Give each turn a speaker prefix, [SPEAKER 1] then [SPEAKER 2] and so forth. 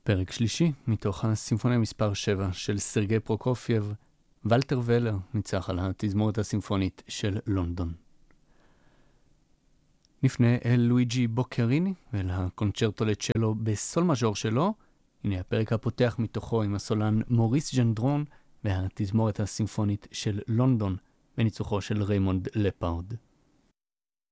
[SPEAKER 1] פרק שלישי מתוך הסימפוניה מספר 7 של סרגי פרוקופייב, ולטר ולר ניצח על התזמורת הסימפונית של לונדון. נפנה אל לואיג'י בוקריני ואל הקונצ'רטו לצ'לו בסול מז'ור שלו. הנה הפרק הפותח מתוכו עם הסולן מוריס ז'נדרון והתזמורת הסימפונית של לונדון בניצוחו של ריימונד לפארד.